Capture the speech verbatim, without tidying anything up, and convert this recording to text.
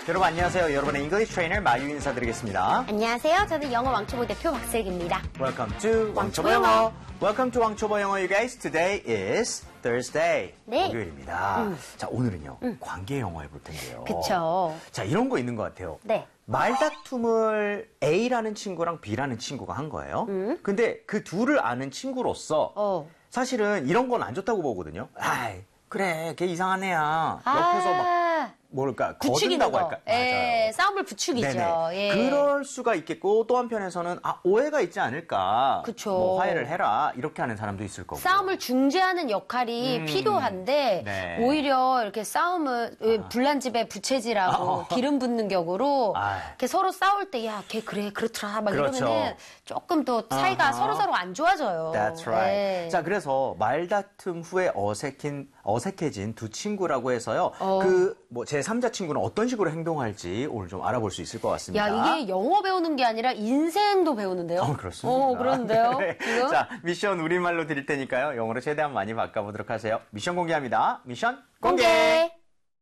여러분 안녕하세요. 여러분의 잉글리시 트레이너 마유 인사드리겠습니다. 안녕하세요. 저는 영어 왕초보 대표 박슬기입니다. Welcome to 왕초보 영어. Welcome to 왕초보 영어, you guys. Today is Thursday. 네. 목요일입니다. 음. 자, 오늘은요. 음. 관계 영어 해볼 텐데요. 그쵸. 자, 이런 거 있는 것 같아요. 네. 말다툼을 A라는 친구랑 B라는 친구가 한 거예요. 음. 근데 그 둘을 아는 친구로서 어. 사실은 이런 건 안 좋다고 보거든요. 아이, 그래, 걔 이상한 애야. 옆에서 막 아, 뭘까 부추기는 거둔다고 거. 할까? 예, 맞아요. 싸움을 부추기죠. 네네. 예. 그럴 수가 있겠고 또 한편에서는 아 오해가 있지 않을까. 그쵸. 뭐 화해를 해라 이렇게 하는 사람도 있을 거고. 싸움을 중재하는 역할이 음. 필요한데 네. 오히려 이렇게 싸움을 아. 불난 집에 부채질하고 어. 기름 붓는 격으로 아. 이렇게 서로 싸울 때 야, 걔 그래 그렇더라 막 그렇죠. 이러면은 조금 더 사이가 아하. 서로 서로 안 좋아져요. That's right. 예. 자, 그래서 말다툼 후에 어색인, 어색해진 두 친구라고 해서요. 어. 그, 뭐, 제삼자 친구는 어떤 식으로 행동할지 오늘 좀 알아볼 수 있을 것 같습니다. 야, 이게 영어 배우는 게 아니라 인생도 배우는데요? 어, 그렇습니다. 어, 그런데요? 네. 지금? 자, 미션 우리말로 드릴 테니까요. 영어로 최대한 많이 바꿔보도록 하세요. 미션 공개합니다. 미션 공개! 공개!